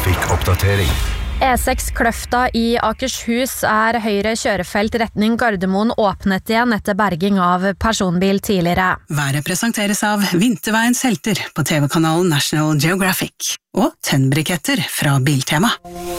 trafikkoppdatering. E6 Kløfta i Akershus høyre kjørefelt retning Gardermoen åpnet igjen etter berging av personbil tidligere. Været presenteres av Vinterveiens helter på TV-kanalen National Geographic og tennbriketter fra Biltema.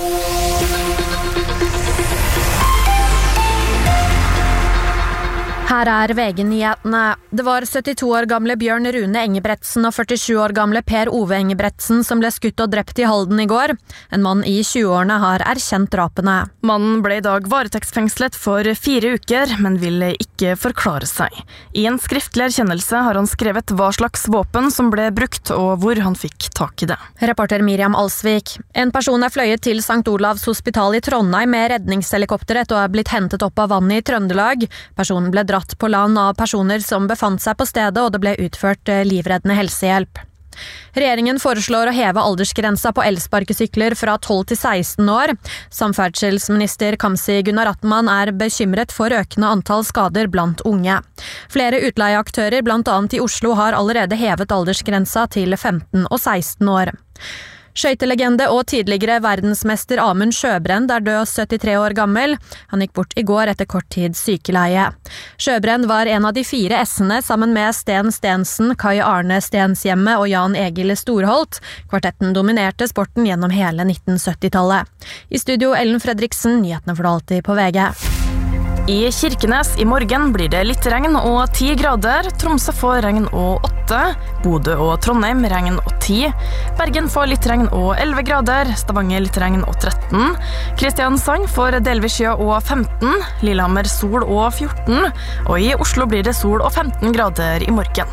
Her VG-nyhetene. Det var 72 år gamle Bjørn Rune Engebretsen og 47 år gamle Per Ove Engebretsen som ble skutt og drept i Halden i går. En mann i 20-årene har erkjent drapene. Mannen ble i dag varetektsfengslet for 4 uker, men ville ikke forklare seg. I en skriftlig erkjennelse har han skrevet hva slags våpen som ble brukt og hvor han fikk tak i det. Reporter Miriam Alsvik. En person fløyet til St. Olavs hospital i Trondheim med redningshelikopteret og blitt hentet opp av vannet i Trøndelag. Personen ble dratt på land av personer som befant seg på stedet, og det ble utført livreddende helsehjelp. Regjeringen foreslår å heve aldersgrensa på elsparkesykler fra 12 til 16 år. Samferdselsminister Kamzy Gunaratnam bekymret for økende antall skader blant unge. Flere utleieaktører, blant annet i Oslo, har allerede hevet aldersgrensa til 15 og 16 år. Skøytelegende og tidligere verdensmester Amund Sjøbrend død 73 år gammel. Han gikk bort i går etter kort tid sykeleie. Sjøbrend var en av de 4 S-ene sammen med Sten Stensen, Kai Arne Stenshjemme og Jan Egil Storholt. Kvartetten dominerte sporten gjennom hele 1970-tallet. I studio Ellen Fredriksen, nyhetene for det alltid på VG. I Kirkenes i morgen blir det litt regn og 10 grader. Tromsø får regn og 8. Bodø og Trondheim regn og 10. Bergen får litt regn og 11 grader. Stavanger litt regn og 13. Kristiansand får delvis skya og 15. Lillehammer sol og 14. Og i Oslo blir det sol og 15 grader i morgen.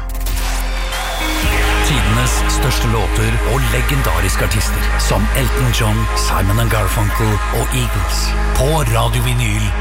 Tidenes største låter og legendariske artister som Elton John, Simon & Garfunkel og Eagles på Radio Vinyl